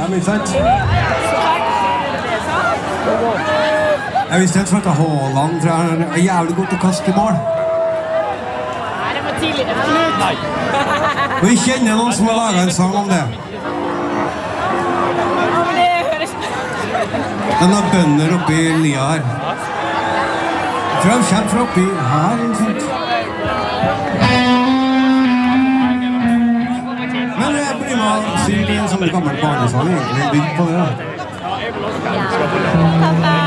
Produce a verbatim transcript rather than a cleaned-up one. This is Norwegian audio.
Ja, men sant? Jeg visste helt for at Haaland tror jeg er jævlig godt å kaste i mål. Nei, det var tidlig, det var slutt. Nei. Og vi kjenner noen som har laget en sang om det. Ja, men det høres... Den har bønder oppi lia her. Jeg tror de kommer fra oppi her, eller sånt. Men jeg blir med å si det er en sånn gammel barnesang, egentlig. Bygd på det, da. Pappa!